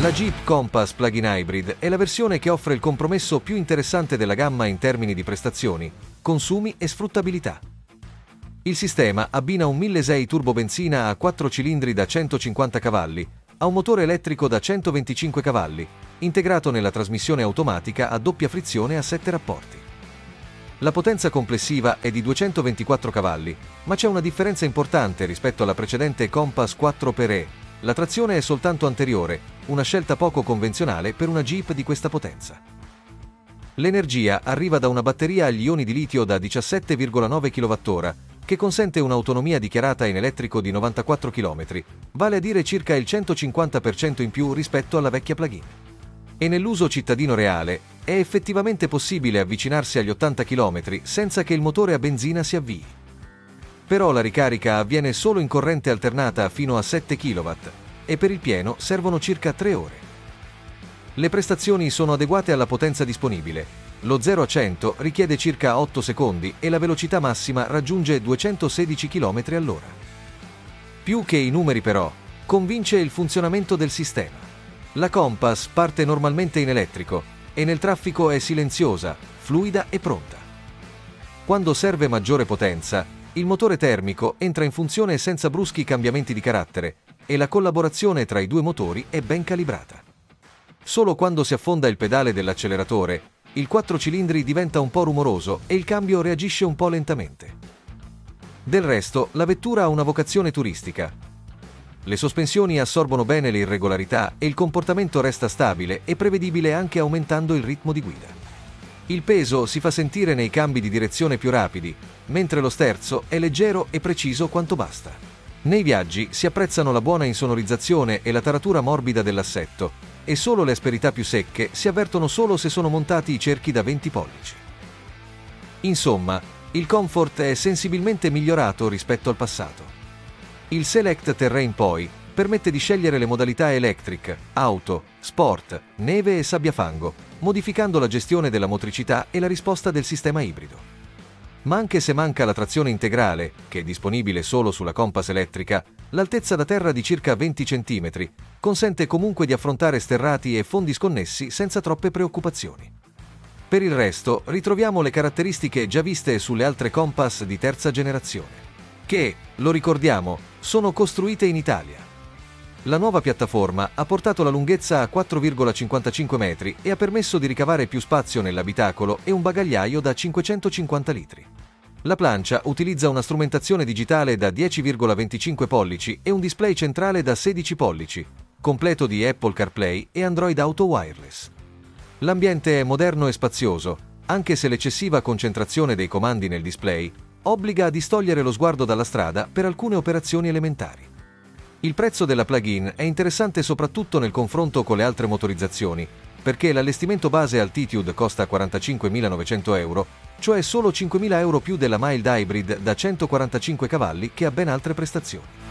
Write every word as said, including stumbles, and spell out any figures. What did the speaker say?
La Jeep Compass Plug-in Hybrid è la versione che offre il compromesso più interessante della gamma in termini di prestazioni, consumi e sfruttabilità. Il sistema abbina un milleseicento turbo benzina a quattro cilindri da centocinquanta cavalli a un motore elettrico da centoventicinque cavalli, integrato nella trasmissione automatica a doppia frizione a sette rapporti. La potenza complessiva è di duecentoventiquattro cavalli, ma c'è una differenza importante rispetto alla precedente Compass quattro per E. La trazione è soltanto anteriore, una scelta poco convenzionale per una Jeep di questa potenza. L'energia arriva da una batteria agli ioni di litio da diciassette virgola nove chilowattora, che consente un'autonomia dichiarata in elettrico di novantaquattro chilometri, vale a dire circa il centocinquanta per cento in più rispetto alla vecchia plug-in. E nell'uso cittadino reale è effettivamente possibile avvicinarsi agli ottanta chilometri senza che il motore a benzina si avvii. Però la ricarica avviene solo in corrente alternata fino a sette chilowatt e per il pieno servono circa tre ore. Le prestazioni sono adeguate alla potenza disponibile. Lo zero a cento richiede circa otto secondi e la velocità massima raggiunge duecentosedici chilometri all'ora. Più che i numeri però, convince il funzionamento del sistema. La Compass parte normalmente in elettrico e nel traffico è silenziosa, fluida e pronta. Quando serve maggiore potenza, il motore termico entra in funzione senza bruschi cambiamenti di carattere e la collaborazione tra i due motori è ben calibrata. Solo quando si affonda il pedale dell'acceleratore, il quattro cilindri diventa un po' rumoroso e il cambio reagisce un po' lentamente. Del resto, la vettura ha una vocazione turistica. Le sospensioni assorbono bene le irregolarità e il comportamento resta stabile e prevedibile anche aumentando il ritmo di guida. Il peso si fa sentire nei cambi di direzione più rapidi, mentre lo sterzo è leggero e preciso quanto basta. Nei viaggi si apprezzano la buona insonorizzazione e la taratura morbida dell'assetto, e solo le asperità più secche si avvertono solo se sono montati i cerchi da venti pollici. Insomma, il comfort è sensibilmente migliorato rispetto al passato. Il Select Terrain poi permette di scegliere le modalità Electric, Auto, Sport, Neve e Sabbiafango, modificando la gestione della motricità e la risposta del sistema ibrido. Ma anche se manca la trazione integrale, che è disponibile solo sulla Compass elettrica, l'altezza da terra di circa venti centimetri consente comunque di affrontare sterrati e fondi sconnessi senza troppe preoccupazioni. Per il resto, ritroviamo le caratteristiche già viste sulle altre Compass di terza generazione, che, lo ricordiamo, sono costruite in Italia. La nuova piattaforma ha portato la lunghezza a quattro virgola cinquantacinque metri e ha permesso di ricavare più spazio nell'abitacolo e un bagagliaio da cinquecentocinquanta litri. La plancia utilizza una strumentazione digitale da dieci virgola venticinque pollici e un display centrale da sedici pollici, completo di Apple CarPlay e Android Auto Wireless. L'ambiente è moderno e spazioso, anche se l'eccessiva concentrazione dei comandi nel display obbliga a distogliere lo sguardo dalla strada per alcune operazioni elementari. Il prezzo della plug-in è interessante soprattutto nel confronto con le altre motorizzazioni, perché l'allestimento base Altitude costa quarantacinquemilanovecento euro, cioè solo cinquemila euro più della Mild Hybrid da centoquarantacinque cavalli che ha ben altre prestazioni.